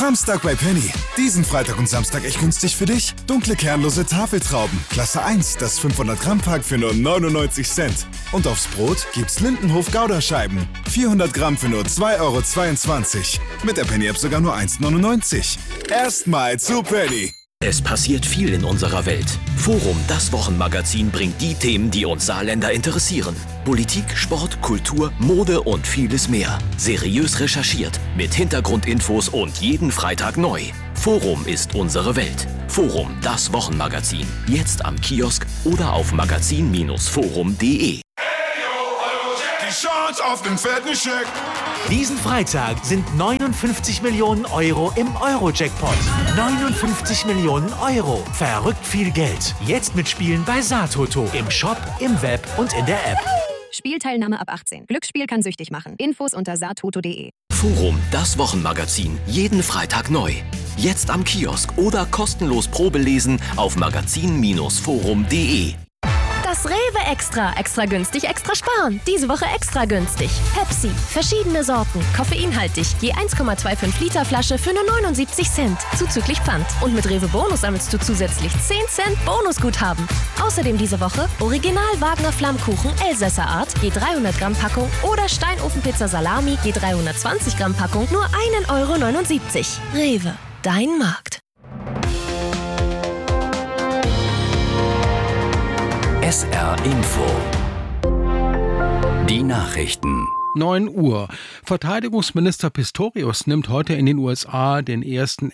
Samstag bei Penny. Diesen Freitag und Samstag echt günstig für dich. Dunkle kernlose Tafeltrauben, Klasse 1, das 500 Gramm Pack für nur 99 Cent. Und aufs Brot gibt's Lindenhof Gouda-Scheiben. 400 Gramm für nur 2,22 €. Mit der Penny-App sogar nur 1,99 €. Erstmal zu Penny. Es passiert viel in unserer Welt. Forum, das Wochenmagazin, bringt die Themen, die uns Saarländer interessieren. Politik, Sport, Kultur, Mode und vieles mehr. Seriös recherchiert, mit Hintergrundinfos und jeden Freitag neu. Forum ist unsere Welt. Forum, das Wochenmagazin. Jetzt am Kiosk oder auf magazin-forum.de. Chance auf den fetten Scheck. Diesen Freitag sind 59 Millionen € im Euro-Jackpot. 59 Millionen €. Verrückt viel Geld. Jetzt mitspielen bei Saartoto. Im Shop, im Web und in der App. Spielteilnahme ab 18. Glücksspiel kann süchtig machen. Infos unter saartoto.de. Forum, das Wochenmagazin. Jeden Freitag neu. Jetzt am Kiosk oder kostenlos Probelesen auf magazin-forum.de. Das Rewe Extra. Extra günstig, extra sparen. Diese Woche extra günstig. Pepsi. Verschiedene Sorten. Koffeinhaltig. Je 1,25 Liter Flasche für nur 79 Cent. Zuzüglich Pfand. Und mit Rewe Bonus sammelst du zusätzlich 10 Cent Bonusguthaben. Außerdem diese Woche Original Wagner Flammkuchen Elsässer Art. Je 300 Gramm Packung. Oder Steinofenpizza Salami. Je 320 Gramm Packung. Nur 1,79 €. Rewe. Dein Markt. SR Info. Die Nachrichten. 9 Uhr. Verteidigungsminister Pistorius nimmt heute in den USA den ersten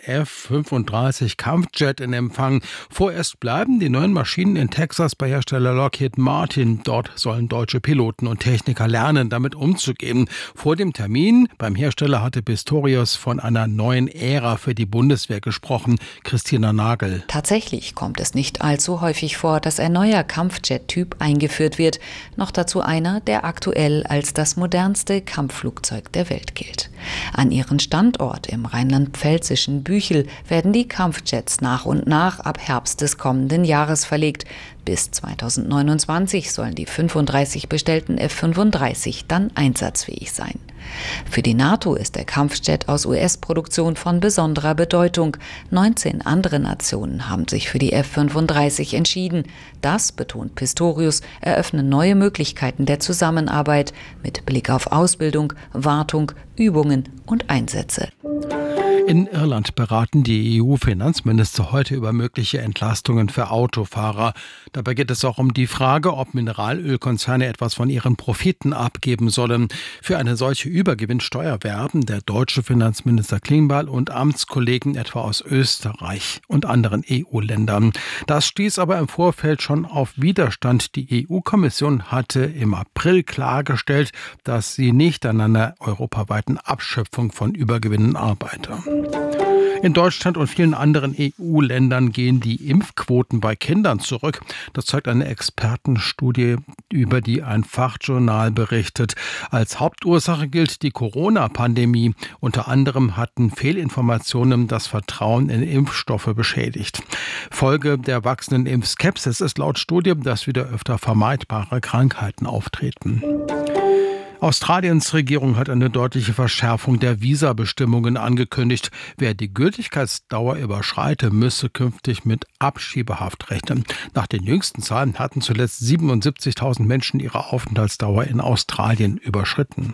F-35 Kampfjet in Empfang. Vorerst bleiben die neuen Maschinen in Texas bei Hersteller Lockheed Martin. Dort sollen deutsche Piloten und Techniker lernen, damit umzugehen. Vor dem Termin beim Hersteller hatte Pistorius von einer neuen Ära für die Bundeswehr gesprochen. Christina Nagel. Tatsächlich kommt es nicht allzu häufig vor, dass ein neuer Kampfjet-Typ eingeführt wird. Noch dazu einer, der aktuell als das modernste Kampfflugzeug der Welt gilt. An ihren Standort im rheinland-pfälzischen Büchel werden die Kampfjets nach und nach ab Herbst des kommenden Jahres verlegt. Bis 2029 sollen die 35 bestellten F-35 dann einsatzfähig sein. Für die NATO ist der Kampfjet aus US-Produktion von besonderer Bedeutung. 19 andere Nationen haben sich für die F-35 entschieden. Das, betont Pistorius, eröffnet neue Möglichkeiten der Zusammenarbeit mit Blick auf Ausbildung, Wartung, Übungen und Einsätze. In Irland beraten die EU-Finanzminister heute über mögliche Entlastungen für Autofahrer. Dabei geht es auch um die Frage, ob Mineralölkonzerne etwas von ihren Profiten abgeben sollen. Für eine solche Übergewinnsteuer werben der deutsche Finanzminister Klingbeil und Amtskollegen etwa aus Österreich und anderen EU-Ländern. Das stieß aber im Vorfeld schon auf Widerstand. Die EU-Kommission hatte im April klargestellt, dass sie nicht an einer europaweiten Abschöpfung von Übergewinnen arbeite. In Deutschland und vielen anderen EU-Ländern gehen die Impfquoten bei Kindern zurück. Das zeigt eine Expertenstudie, über die ein Fachjournal berichtet. Als Hauptursache gilt die Corona-Pandemie. Unter anderem hatten Fehlinformationen das Vertrauen in Impfstoffe beschädigt. Folge der wachsenden Impfskepsis ist laut Studie, dass wieder öfter vermeidbare Krankheiten auftreten. Australiens Regierung hat eine deutliche Verschärfung der Visabestimmungen angekündigt. Wer die Gültigkeitsdauer überschreite, müsse künftig mit Abschiebehaft rechnen. Nach den jüngsten Zahlen hatten zuletzt 77.000 Menschen ihre Aufenthaltsdauer in Australien überschritten.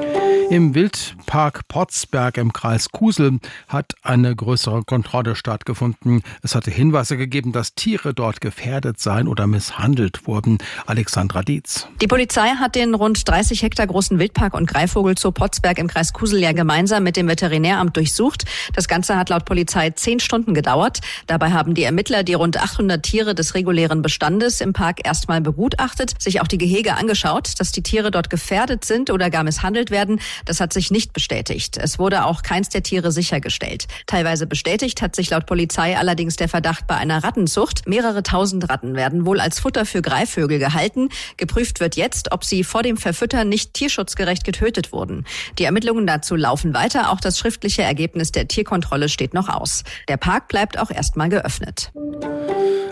Im Wildpark Potsberg im Kreis Kusel hat eine größere Kontrolle stattgefunden. Es hatte Hinweise gegeben, dass Tiere dort gefährdet seien oder misshandelt wurden. Alexandra Dietz. Die Polizei hat den rund 30 Hektar großen Wildpark und Greifvogelzoo Potsberg im Kreis Kusel ja gemeinsam mit dem Veterinäramt durchsucht. Das Ganze hat laut Polizei 10 Stunden gedauert. Dabei haben die Ermittler die rund 800 Tiere des regulären Bestandes im Park erstmal begutachtet, sich auch die Gehege angeschaut. Dass die Tiere dort gefährdet sind oder gar misshandelt werden, das hat sich nicht bestätigt. Es wurde auch keins der Tiere sichergestellt. Teilweise bestätigt hat sich laut Polizei allerdings der Verdacht bei einer Rattenzucht. Mehrere tausend Ratten werden wohl als Futter für Greifvögel gehalten. Geprüft wird jetzt, ob sie vor dem Verfüttern nicht tierschutzgerecht getötet wurden. Die Ermittlungen dazu laufen weiter. Auch das schriftliche Ergebnis der Tierkontrolle steht noch aus. Der Park bleibt auch erstmal geöffnet.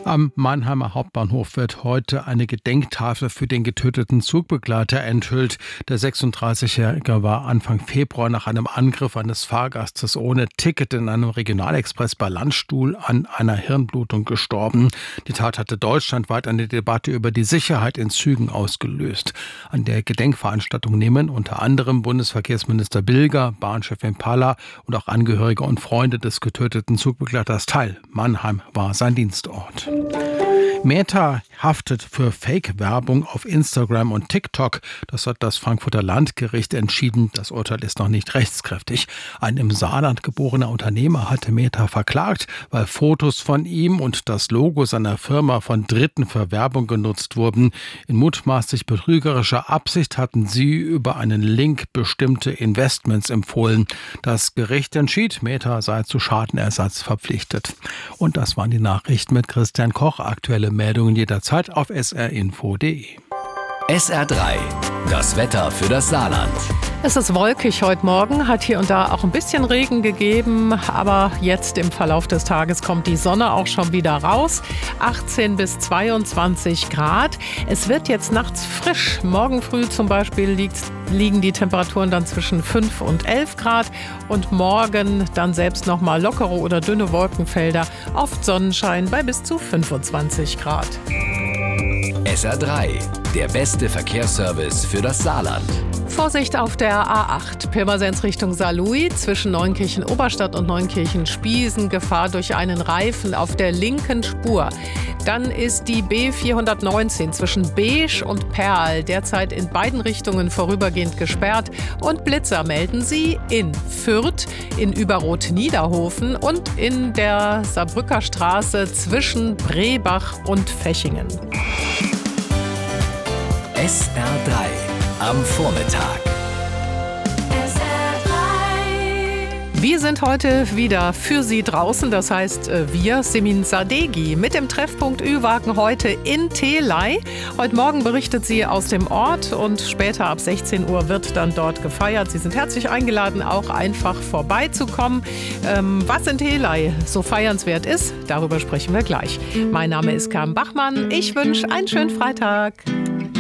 Am Mannheimer Hauptbahnhof wird heute eine Gedenktafel für den getöteten Zugbegleiter enthüllt. Der 36-Jährige war Anfang Februar nach einem Angriff eines Fahrgastes ohne Ticket in einem Regionalexpress bei Landstuhl an einer Hirnblutung gestorben. Die Tat hatte deutschlandweit eine Debatte über die Sicherheit in Zügen ausgelöst. An der Gedenkveranstaltung nehmen unter anderem Bundesverkehrsminister Bilger, Bahnchefin Palla und auch Angehörige und Freunde des getöteten Zugbegleiters teil. Mannheim war sein Dienstort. Meta haftet für Fake-Werbung auf Instagram und TikTok. Das hat das Frankfurter Landgericht entschieden. Das Urteil ist noch nicht rechtskräftig. Ein im Saarland geborener Unternehmer hatte Meta verklagt, weil Fotos von ihm und das Logo seiner Firma von Dritten für Werbung genutzt wurden. In mutmaßlich betrügerischer Absicht hatten sie über einen Link bestimmte Investments empfohlen. Das Gericht entschied, Meta sei zu Schadenersatz verpflichtet. Und das waren die Nachrichten mit Christian Koch. Aktuelle Meldungen jederzeit auf srinfo.de. SR3, das Wetter für das Saarland. Es ist wolkig heute Morgen, hat hier und da auch ein bisschen Regen gegeben, aber jetzt im Verlauf des Tages kommt die Sonne auch schon wieder raus. 18 bis 22 Grad. Es wird jetzt nachts frisch. Morgen früh zum Beispiel liegen die Temperaturen dann zwischen 5 und 11 Grad und morgen dann selbst nochmal lockere oder dünne Wolkenfelder, oft Sonnenschein bei bis zu 25 Grad. SR3, der beste Verkehrsservice für das Saarland. Vorsicht auf der A8, Pirmasens Richtung Saarlouis, zwischen Neunkirchen-Oberstadt und Neunkirchen-Spiesen, Gefahr durch einen Reifen auf der linken Spur. Dann ist die B419 zwischen Beesch und Perl derzeit in beiden Richtungen vorübergehend gesperrt und Blitzer melden sie in Fürth, in Überroth-Niederhofen und in der Saarbrücker Straße zwischen Brebach und Fechingen. SR3 am Vormittag. Wir sind heute wieder für Sie draußen, das heißt wir, Semin Sadeghi, mit dem Treffpunkt Ü-Wagen heute in Theley. Heute Morgen berichtet sie aus dem Ort und später ab 16 Uhr wird dann dort gefeiert. Sie sind herzlich eingeladen, auch einfach vorbeizukommen. Was in Theley so feiernswert ist, darüber sprechen wir gleich. Mein Name ist Carmen Bachmann. Ich wünsche einen schönen Freitag.